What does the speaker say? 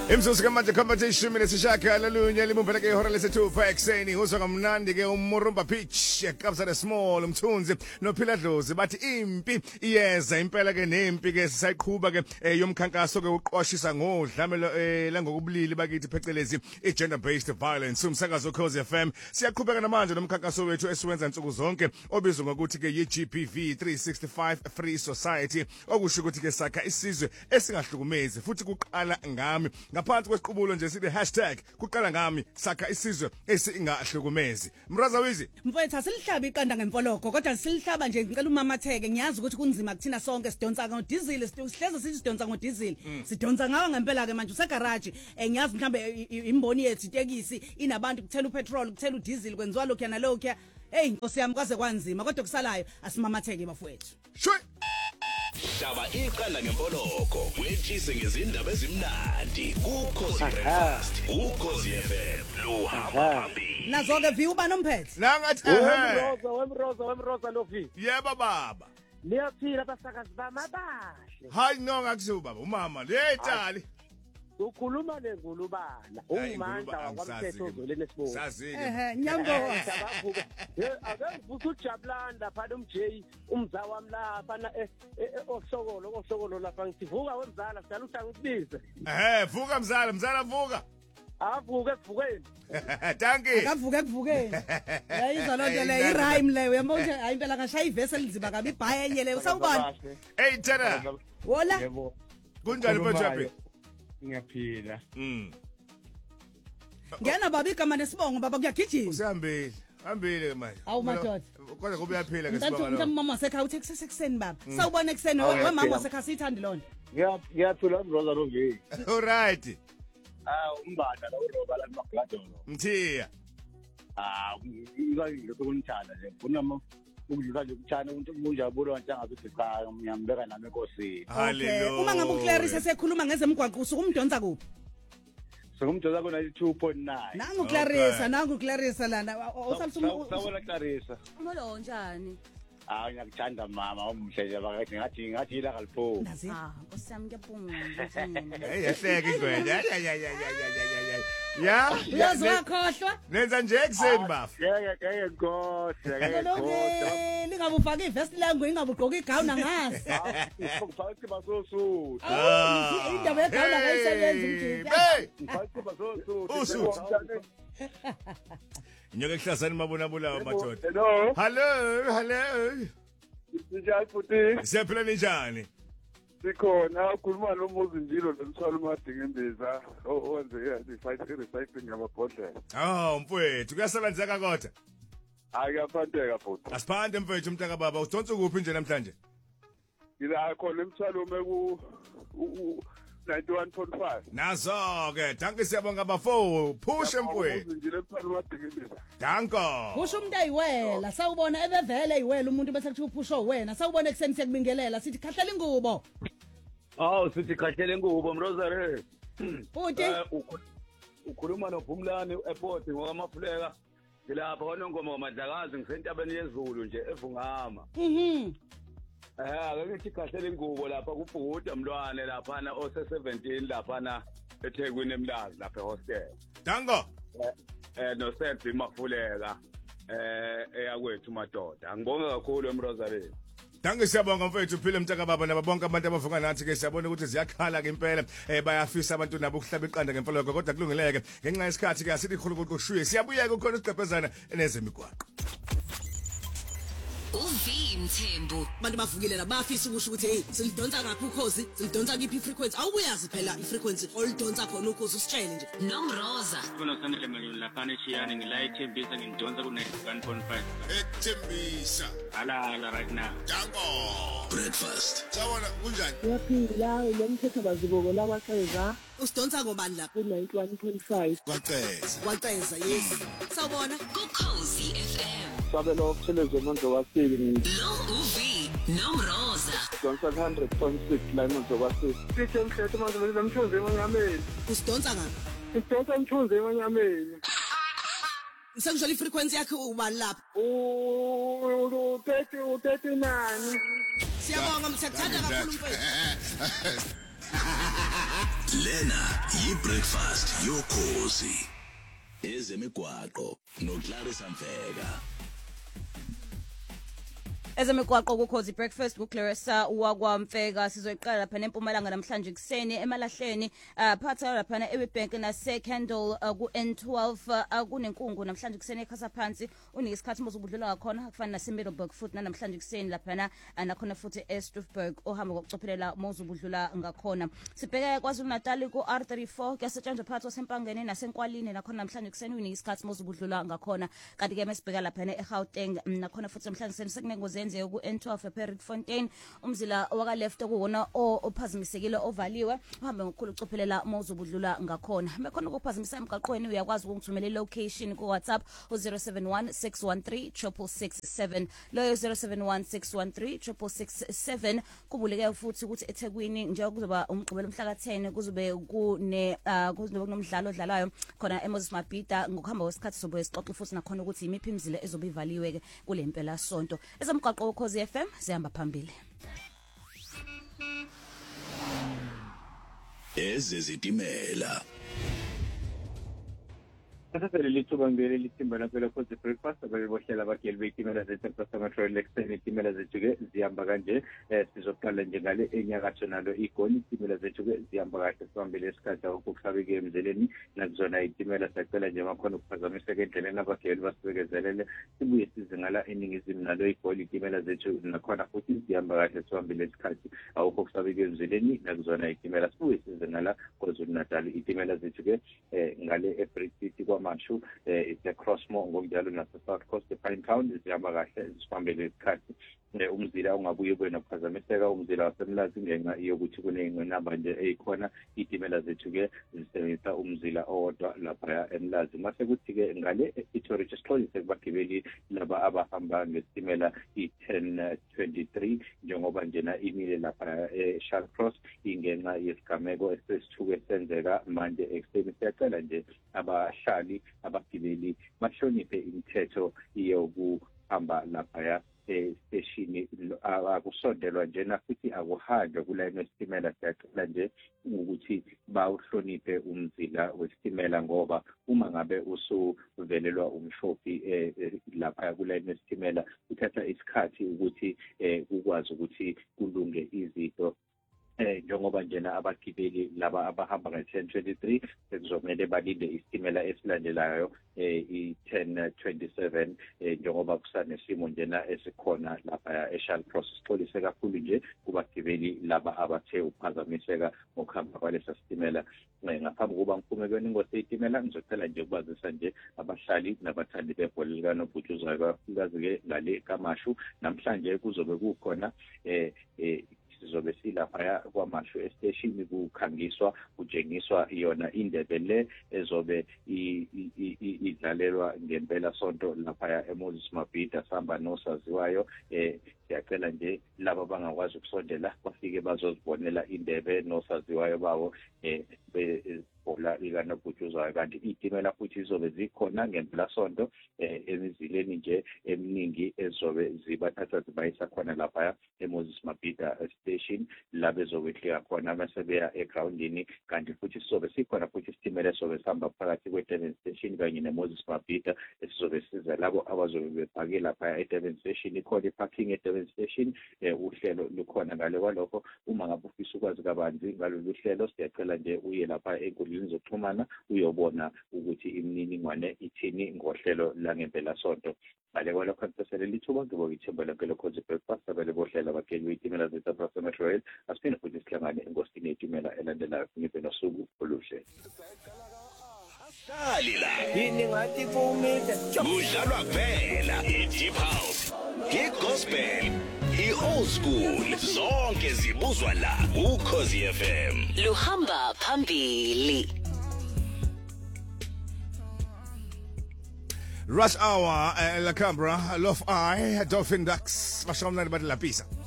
Imzuzu kamanje competition mina sishaka lalunye limuphela ke ihora lesi-2 ekseni uzwa kamnandi ke umurumba pitch ekabza the small umthunzi nophila dlozi bathi impi iyeza impela ke nempi ke sisayiqhubha ke yomkhankaso ke uqwashisa ngodlamelo langokubulili bakithi phecelezi i-gender based violence umsakazo Khosi FM siyaqhubeka namanje nomkhankaso wethu esiwenza insuku zonke obizwa ngokuthi ke yi-GPV 365 Free Society okusho ukuthi ke sakha isizwe esingahlukumezi futhi kuqala ngami ngaphansi kwesiqubulo nje sithi #kuqala ngami sakha isizwe esingahlukumezi. Mraza Wizi mfowethu asilihlaba iqanda ngemfoloko kodwa silihlaba nje ngicela umamatheke ngiyazi ukuthi kunzima kuthina sonke sidonsa ngodizili sihleze sithi sidonsa ngodizili sidonsa ngawo ngempela ke manje usegarage ngiyazi mhlambe imboni yethu itekisi inabantu kuthela upetrol kuthela udizili kwenziwa lokho yana lokho hey Nkosi yami kwaze kwanzima kodwa kusalayo asimamatheke bafowethu shwe Shaba iqala ngempoloko wethise ngezindaba ezimnandi kuKhosi Breakfast uKhosi FM lo happy nazo ke vi uba nomphethe nangathi wemroza lofi yeba baba liyaphila basakazi bamabahle hayi no ngakuthi baba umama letali ukhuluma nengulubana ungumandla wakwamthetho ozoleni esibongo sazile nyambo abavuka ake vuka ujabulanda phana umJ umza wami lapha na osokolo lapha ngivuka wemzala sidala uhlanga ukubize vuka mzala vuka avuke ekuvukeni Danke akavuke ekuvukeni yayizwa lonto le irhyme leyo yabo nje hayi impela ngashaya ivesi elinzima kabi ibhaye enye leyo sawubona hey tena wola kunjani mfowethu Ngiyaphila. Ngiyana baba igama nesibongo baba kuyagijima. Hambile manje. Awu madoda. Kodwa kube yaphila ke sibonga lo. Mntana mama wasekhaya uthi kusesekseni baba. Sawubona ekseni wemama wasekhaya sithandi lonto. Ngiyathula umroza longe. Alright. Umbanda la uroba la magladolo. Mthiya. Ngikho kunithanda nje. Kunama ukudlula nje ukuthana umuntu unjabula wantshangabe sicha ngiyambeka nami enkosini. Hallelujah. Uma ngabe uClarice sekhuluma ngezemgwaqo usukumdonsa kuphi? Sokumdonsa kona 2.9. Nangu Clarissa lana. Sawona Clarissa. Umolo njani? Ngiyakuthanda mama umhleje ngathi ila kalipho. Nkosi yami ngiyabonga. Hey yahleka ingwenya. Ya. Uyazwakhohlwa? Nenza nje ekseni bafu. Ngeke Nkosi. Lingabufaka ivest langu ingabugqoka igown ngazi. Ngifake basosu. Indaba yegown akayisebenzi mjini. Usu. Nyoke kuhlasani mabonabulawa madoda. Hello. Njani futhi? Siyaphila njani? Sikhona ukhuluma nomuzi njilo lomthwalo umadingembeza owenze recycling yamabhodlela. Mfowethu kuyasebenzeka kodwa. Akuyaphandeka futhi. Asiphande mfowethu umntaka baba udonsa kuphi nje namhlanje? Ngila khona emthwalo meku 91.5. Nazo ke danke siyabonga bafo push mfowethu. Njilo emthwalo umadingembeza. Danko. Kusho umuntu ayiwela sawubona ebevele ayiwela umuntu bese kuthi uphusho wena sawubona ekseni siyakubingelela sithi khahlela ingubo. Sithi khahlele ingubo mrozare. Futhi ukhuluma noVumlani airport ngokamafuleka ngilapha kwanongoma wamadlakazi ngisentabeni yezulu nje evungama. Ake ngithi khahlele ingubo lapha kubhukuda mlwane lapha na ose17 lapha na eThekwini eMlazi lapha ehostel. Danko. No Sephi Mafuleka eyakwethu madoda. Ngibonga kakhulu emrozare. Danke siyabonga mfowethu uphile mntaka baba nabo bonke abantu abavuka nathi ke siyabona ukuthi ziyakhala ke impela bayafisa abantu nabo ukuhlaba iqanda ngemfoloko kodwa kulungileke ngenxa yesikhathi ke asithi khulukuqushuye siyabuyeka ukhona isiqephezana enezemigwaqo. Mthembu abantu bavukile labafisa ukusho ukuthi hey silidonsa ngaphi uKhosi silidonsa ngiphi ifrequency awuyazi phela ifrequency olidonsa khona uKhosi usitshele nje Nomroza Kuna sanele malini lapha nechiyani ngilayithembisa ngidonsa ku91.5 Ethembisa ala right now Danko Breakfast Sawona kunjani yaphila lomthetho baziboko labaxeza usidonsa ngobani lapha ku91.5 kwaceza yes sawubona kuKhosi FM Sabelo ukutheleza manje wasile lo uvi Nomroza donsa 100.6 la manje wasile sithi umthetho manje lomthunzi emanyameni usidonsa ngaphi sidonsa umthunzi emanyameni Ngisengishela ifrequency yakhe ubani lapha u39 Siyabonga mthetho kakhulu mfethu Lena yi-breakfast yokhozi ezemigwaqo noClarissa Mfeka. Ezemigwaqo kuKhozi Breakfast kuClarissa wakwamfeka sizoyiqala lapha eMpumalanga namhlanje kuseni emalahleni phatha lapha eWebank naseCandle ku-N12 kunenkungu namhlanje kuseni ekhasa phansi unisikhathi mozubudlula ngakhona kufana naseMiddelburg futhi namhlanje kuseni lapha nakhona futhi eStuffburg ohamba ngokucophelela mozubudlula ngakhona. Sibheke kwaZulu Natal ku-R34 kuyasetshenzwa phakathi kwaseMpangeni naseNkwalini nakhona namhlanje kuseni unisikhathi mozubudlula ngakhona kanti ke mesibheka lapha eGauteng nakhona futhi namhlanje kuseni sekunengozi ku-N12 ePerrickfontein umzila waka left kuwona ophazimisekile ovaliwe uhambe ngokukhulu ucophelela mawuzobudlula ngakhona bekhona ukuphazimisa emgaqweni uyakwazi ukungithumela ilocation ku WhatsApp u0716136667 loyo 0716136667 kubuleke futhi ukuthi eThekwini nje kuzoba umgqibelo mhla ka10 kuzobe kunomdlalo odlalayo khona eMoses Mabhida ngokuhamba kwesikhathi sobo esixoxe futhi nakhona ukuthi imiphi imizila ezobe ivaliwe ke kule mpela sonto ezomgaqo uKhozi FM zihamba phambili. Ezezitimela. Sasele lithuba ngibele lithimba lapha Khosi Breakfast abebohlela abageli betimela zethu Metro Lexen itimela zethu ke zihamba kanje sizoqala nje ngale enyakatho nalo igoni itimela zethu ke zihamba kahle sihambele isikhathi ukukusabeke emzeleni nakuzona itimela sacela nje makhona ukuphazamiseka endleleni abageli basibekezelele sibuye sizingala eningizimu nalo igoli itimela zethu nakhona futhi zihamba kahle sihambele isikhathi ukukusabeke emzeleni nakuzona itimela sibuye sizingala KwaZulu Natal itimela zethu ke ngale eBridge City Mashu it's a crossmo ngokunjalo nase South Coast ePinetown zihamba kahle zifambele isikhathi umzila ungabuye ube nokuphazamiseka umzila wasemlazi ngenxa yokuthi kunenqinamba nje eyikhona itimela zethu ke zisebenzisa umzila owodwa lapha emlazi mase kuthi ke ngale iTorich sixolise kubagibeli laba abahamba ngesimela i1023 njengoba njena imile lapha eSharp Cross ingenxa yesigameko esesithuke senzeka manje ekseni siyacela nje abahlali abagibeli bahloniphe imithetho yokuhamba lapha station akusondelwa njena futhi akuhanjwa kulayini wesitimela siyacela nje ukuthi bawuhloniphe umzila wesitimela ngoba uma ngabe usuvelelwa umshophi lapha kulayini wesitimela uthatha isikhathi ukuthi ukwazi ukuthi kulunge izinto njengoba njena abagibeli laba abahamba nge1023 sekuzomela balinde isitimela esilandelayo i1027 njengoba kusanesimo njena esikhona lapha eSharp Cross sixolise kakhulu nje kubagibeli laba abathe uphazamiseka ngokuhamba kwalesa sitimela ngaphambi kokuba ngiphume kwengozi yesitimela ngizocela nje ukubazisa nje abahlali nabathandi bebhola likanobhutshuzwayo kakhulukazi ke ngale kaMashu namhlanje kuzobe kukhona sizobe silapha kwaMashu estation kukhangiswa kujengiswa yona indebe le ezobe idlalelwa ngempela sonto lapha eMoses Mabhida samba nosaziwayo siyacela nje laba bangakwazi ukusondela bafike bazozibonela indebe nosaziwayo bawo bebhola likanobhutshuzwayo kanti itimela futhi izobe zikhona ngempela sonto emizileni nje eminingi ezobe zibathatha zibayisa khona lapha eMoses Mabhida station la bezokwehlela khona bese beya egroundini kanti futhi sizobe sikhona futhi isitimela sobe sihamba phakathi kweDurban station kanye neMoses Mabhida esizobe siza labo abazobe bebhake lapha eDurban station ikhona iparking eDurban station uhlelo lukhona ngale kwalokho uma ngabe ufisa ukwazi kabanzi ngalolu hlelo siyacela nje uye lapha enkundleni zokuxhumana uyobona ukuthi imininingwane ithini ngohlelo la ngempela sonto ngale kwalokho sisele lithuba ngoba ithemba lonke loKhozi Breakfast abele bohlela abageli itimela zethu Metro Rail asiphinde futhi sihlangane engosini yetimela elandelayo ngibe nosuku oluhle Dalila yini ngathi kumile udlalwa kuphela iDeep House iGospel iOld School zonke zibuzwa la kuKhozi FM luhamba phambili. Rush Hour, La Cabra, Love Eye, Dolphin Ducks, basho mnandi bati la pizza.